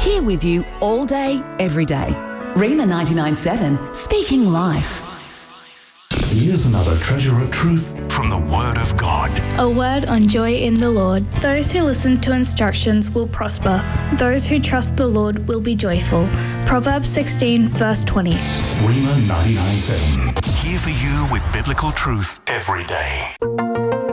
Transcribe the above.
Here with you all day, every day. Rima 99.7, speaking life. Here's another treasure of truth from the Word of God. A word on joy in the Lord. Those who listen to instructions will prosper. Those who trust the Lord will be joyful. Proverbs 16, verse 20. Rima 99.7. Here for you with biblical truth every day.